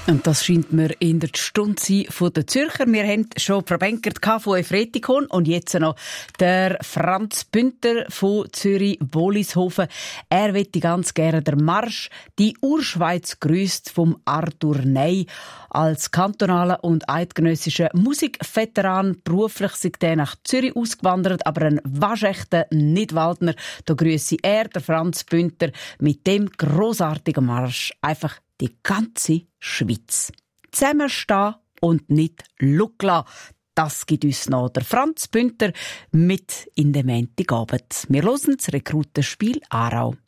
Und das scheint mir in der Stunde zu sein von den Zürcher. Wir haben schon Frau Benkert von Efretikon und jetzt noch der Franz Bünter von Zürich-Wollishofen. Er möchte ganz gerne den Marsch «Die Urschweiz grüßt» vom Arthur Ney. Als kantonaler und eidgenössischer Musikveteran beruflich sind er nach Zürich ausgewandert, aber ein waschechter Nidwaldner. Da grüße er, der Franz Bünter, mit dem grossartigen Marsch einfach die ganze Schweiz. Zusammenstehen und nicht schauen. Das gibt uns noch der Franz Bünter mit in den Montagabend. Wir hören das Rekrutenspiel Aarau.